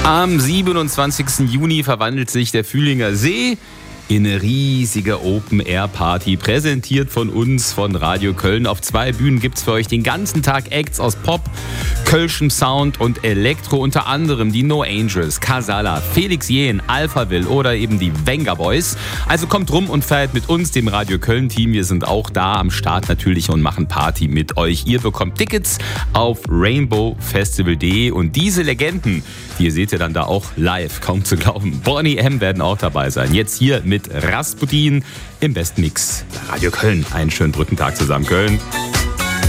Am 27. Juni verwandelt sich der Fühlinger See in eine riesige Open-Air-Party, präsentiert von uns, von Radio Köln. Auf 2 Bühnen gibt's für euch den ganzen Tag Acts aus Pop, Kölschem Sound und Elektro, unter anderem die No Angels, Casala, Felix Jähn, Alphaville oder eben die Venga Boys. Also kommt rum und feiert mit uns, dem Radio Köln-Team. Wir sind auch da am Start natürlich und machen Party mit euch. Ihr bekommt Tickets auf rainbowfestival.de und diese Legenden, die seht ihr dann da auch live, kaum zu glauben. Boney M. werden auch dabei sein. Jetzt hier mit Rasputin im besten Mix bei Radio Köln. Einen schönen Brückentag zusammen, Köln.